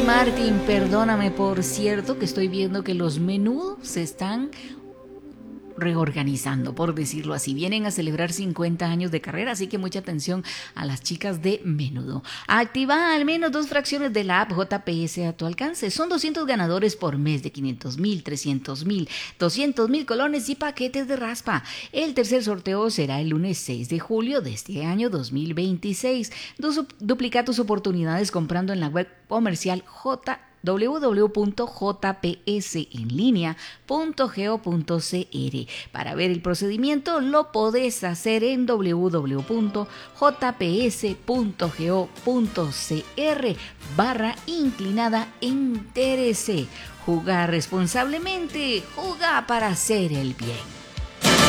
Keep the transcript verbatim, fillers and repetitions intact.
Martín, perdóname, por cierto, que estoy viendo que los menudos se están reorganizando, por decirlo así. Vienen a celebrar cincuenta años de carrera, así que mucha atención a las chicas de Menudo. Activa al menos dos fracciones de la app J P S a tu alcance. Son doscientos ganadores por mes de quinientos mil, trescientos mil, doscientos mil colones y paquetes de raspa. El tercer sorteo será el lunes seis de julio de este año dos mil veintiséis. Du- duplica tus oportunidades comprando en la web comercial J w w w punto j p s en línea punto go punto c r. Para ver el procedimiento lo podés hacer en w w w punto j p s punto go punto c r barra inclinada entérese. Jugar responsablemente, jugar para hacer el bien.